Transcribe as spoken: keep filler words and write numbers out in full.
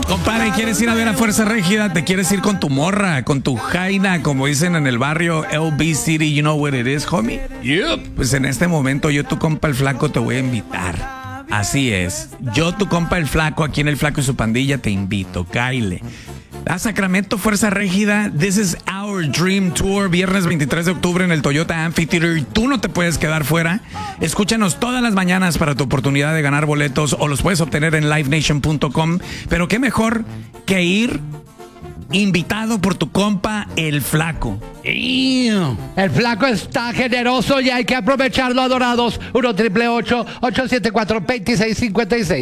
Compadre, ¿quieres ir a ver a Fuerza Régida? ¿Te quieres ir con tu morra, con tu jaina, como dicen en el barrio L B City? You know what it is, homie? Yep. Pues en este momento yo, tu compa el flaco, te voy a invitar. Así es. Yo, tu compa el flaco, aquí en el Flaco y su pandilla, te invito. Cáile. A Sacramento, Fuerza Régida. This is our dream tour. Viernes veintitrés de octubre en el Toyota Amphitheater. Y tú no te puedes quedar fuera. Escúchanos todas las mañanas para tu oportunidad de ganar boletos, o los puedes obtener en live nation punto com. Pero qué mejor que ir invitado por tu compa el flaco. Damn. El flaco está generoso y hay que aprovecharlo, adorados. uno triple ocho, ocho siete cuatro, dos seis cinco seis.